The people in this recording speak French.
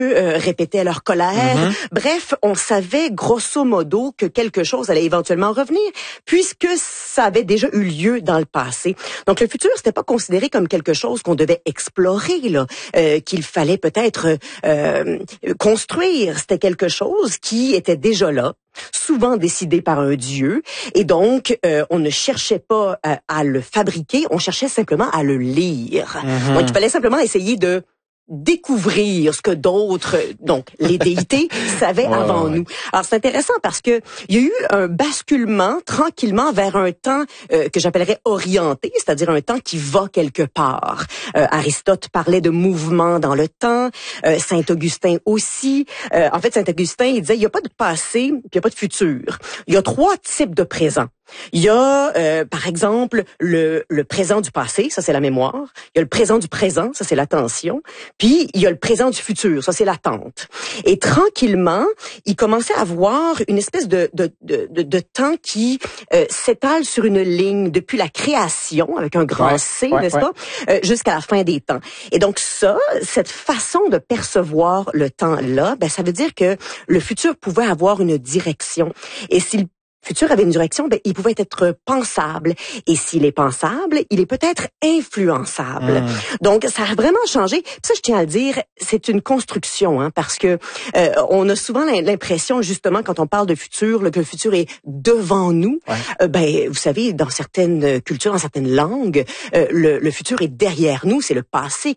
répétaient leur colère. Bref, on savait grosso modo que quelque chose allait éventuellement revenir, puisque ça avait déjà eu lieu dans le passé. Donc le futur, c'était pas considéré comme quelque chose qu'on devait explorer, là, qu'il fallait peut-être construire. C'était quelque chose qui était déjà là, souvent décidé par un dieu, et donc on ne cherchait pas à le fabriquer, on cherchait simplement à le lire. Donc il fallait simplement essayer de découvrir ce que d'autres, donc les déités, savaient avant nous. Alors c'est intéressant parce que il y a eu un basculement tranquillement vers un temps que j'appellerais orienté, c'est-à-dire un temps qui va quelque part. Aristote parlait de mouvement dans le temps, Saint Augustin aussi. En fait, Saint Augustin, il disait il y a pas de passé, puis il y a pas de futur. Il y a 3 types de présent. Il y a, par exemple, le présent du passé, ça c'est la mémoire. Il y a le présent du présent, ça c'est l'attention. Puis il y a le présent du futur, ça c'est l'attente. Et tranquillement, il commençait à avoir une espèce de temps qui s'étale sur une ligne depuis la création, avec un grand C, n'est-ce pas, jusqu'à la fin des temps. Et donc ça, cette façon de percevoir le temps-là, ben ça veut dire que le futur pouvait avoir une direction. Et s'il futur avait une direction, ben, il pouvait être pensable. Et s'il est pensable, il est peut-être influençable. Donc, ça a vraiment changé. Puis ça, je tiens à le dire, c'est une construction, hein, parce que on a souvent l'impression, justement, quand on parle de futur, là, que le futur est devant nous. Ben, vous savez, dans certaines cultures, dans certaines langues, le futur est derrière nous. C'est le passé